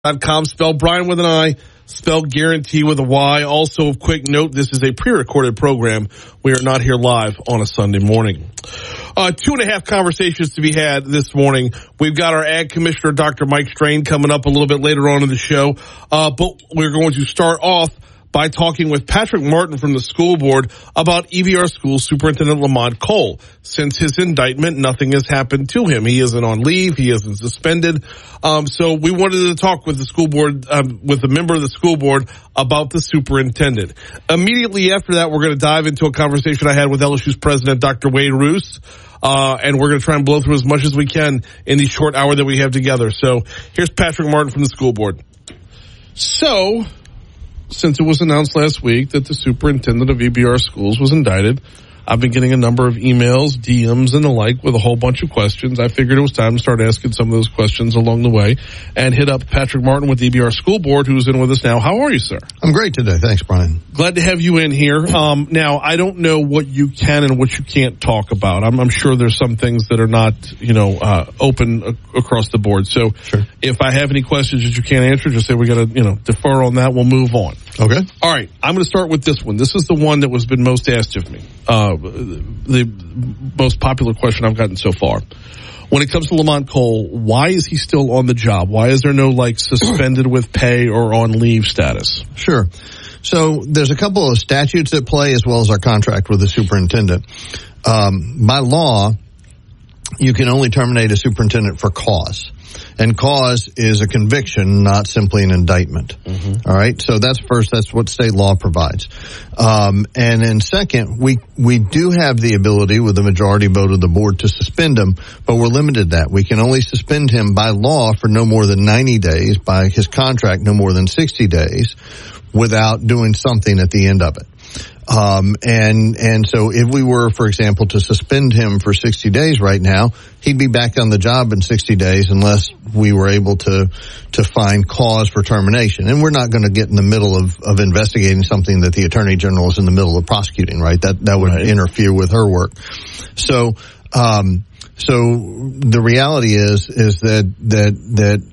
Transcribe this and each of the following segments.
.com, spelled Brian with an I, spelled Guarantee with a Y. Also, a quick note, this is a pre-recorded program. We are not here live on a Sunday morning. 2.5 conversations to be had this morning. We've got our Ag Commissioner, Dr. Mike Strain, coming up a little bit later on in the show. But we're going to start off by talking with Patrick Martin from the school board about EBR School Superintendent Lamont Cole. Since his indictment, nothing has happened to him. He isn't on leave. He isn't suspended. So we wanted to talk with the school board, with a member of the school board about the superintendent. Immediately after that, we're going to dive into a conversation I had with LSU's president, Dr. Wade Roos. And we're going to try and blow through as much as we can in the short hour that we have together. So here's Patrick Martin from the school board. So, since it was announced last week that the superintendent of EBR schools was indicted, I've been getting a number of emails, DMs, and the like with a whole bunch of questions. I figured it was time to start asking some of those questions along the way and hit up Patrick Martin with the EBR School Board, who's in with us now. How are you, sir? I'm great today. Thanks, Brian. Glad to have you in here. Now, I don't know what you can and what you can't talk about. I'm sure there's some things that are not, open across the board. So sure. If I have any questions that you can't answer, just say we got to, defer on that. We'll move on. Okay. All right. I'm going to start with this one. This is the one that was been most asked of me. The most popular question I've gotten so far. When it comes to Lamont Cole, why is he still on the job? Why is there no suspended with pay or on leave status? Sure. So there's a couple of statutes at play as well as our contract with the superintendent. By law, you can only terminate a superintendent for cause. And cause is a conviction, not simply an indictment. Mm-hmm. All right. So that's first. That's what state law provides. And then second, we do have the ability with the majority vote of the board to suspend him, but we're limited that. We can only suspend him by law for no more than 90 days, by his contract no more than 60 days, without doing something at the end of it. And so if we were, for example, to suspend him for 60 days right now, he'd be back on the job in 60 days unless we were able to find cause for termination. And we're not going to get in the middle of investigating something that the Attorney General is in the middle of prosecuting, right? That would interfere with her work. So the reality is that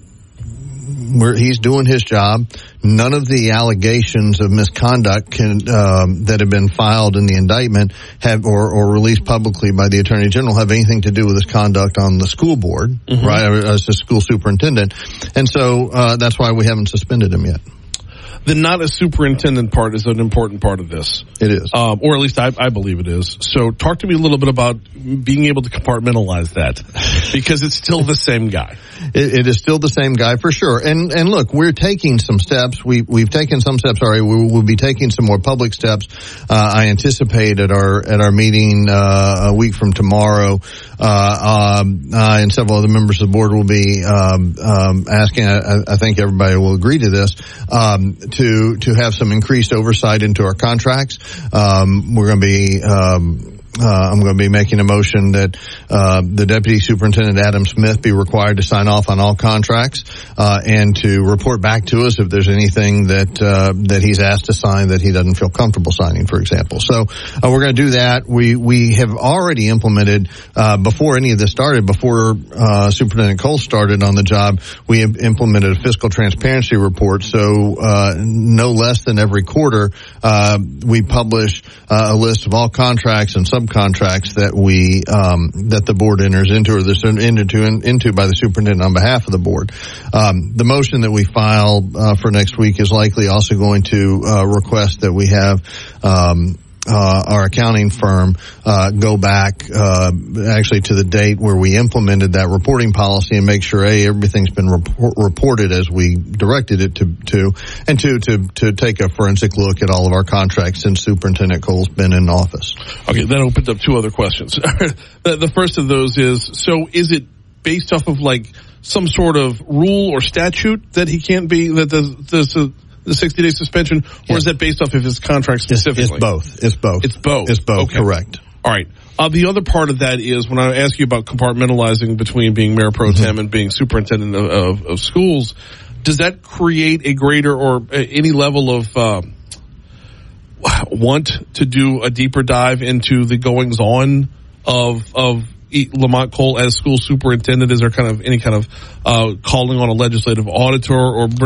he's doing his job. None of the allegations of misconduct that have been filed in the indictment have or released publicly by the Attorney General have anything to do with his conduct on the school board, mm-hmm. right, as a school superintendent. And so that's why we haven't suspended him yet. The not a superintendent part is an important part of this. It is. Or at least I believe it is. So talk to me a little bit about being able to compartmentalize that, because it's still the same guy. It is still the same guy for sure. And look, we're taking some steps. We've taken some steps already. We'll be taking some more public steps. I anticipate at our meeting a week from tomorrow, I and several other members of the board will be asking, I think everybody will agree to this, to have some increased oversight into our contracts. We're going to be I'm going to be making a motion that the Deputy Superintendent Adam Smith be required to sign off on all contracts and to report back to us if there's anything that he's asked to sign that he doesn't feel comfortable signing, for example. So we're going to do that. We have already implemented before any of this started, before Superintendent Cole started on the job, we have implemented a fiscal transparency report. So no less than every quarter we publish a list of all contracts and subcontracts that that the board enters into or that's into by the superintendent on behalf of the board. The motion that we file for next week is likely also going to request that we have our accounting firm go back actually to the date where we implemented that reporting policy and make sure everything's been reported as we directed it to and to take a forensic look at all of our contracts since Superintendent Cole's been in office. Okay, that opens up two other questions. The first of those is it based off of some sort of rule or statute that he can't be that the 60-day suspension, or is that based off of his contract specifically? It's both. Okay. Correct. All right. The other part of that is when I ask you about compartmentalizing between being mayor pro tem and being superintendent of schools, does that create a greater or any level of want to do a deeper dive into the goings on of Lamont Cole as school superintendent? Is there any kind of calling on a legislative auditor or